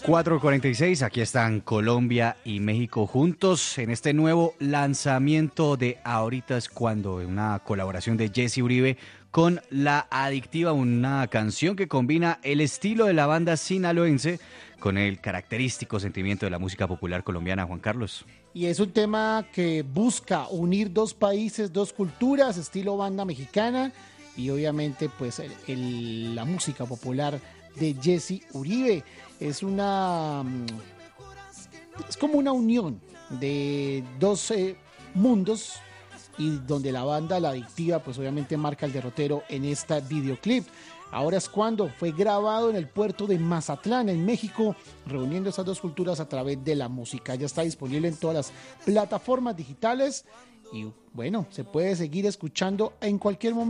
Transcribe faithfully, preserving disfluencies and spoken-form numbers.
cuatro cuarenta y seis, aquí están Colombia y México juntos en este nuevo lanzamiento de Ahorita es Cuando, una colaboración de Jesse Uribe con La Adictiva, una canción que combina el estilo de la banda sinaloense con el característico sentimiento de la música popular colombiana. Juan Carlos. Y es un tema que busca unir dos países, dos culturas, estilo banda mexicana y obviamente pues el, el, la música popular de Jesse Uribe. Es una es como una unión de dos eh, mundos y donde la banda La Adictiva pues obviamente marca el derrotero en esta videoclip. Ahora es cuando fue grabado en el puerto de Mazatlán, en México, reuniendo esas dos culturas a través de la música. Ya está disponible en todas las plataformas digitales y bueno, se puede seguir escuchando en cualquier momento.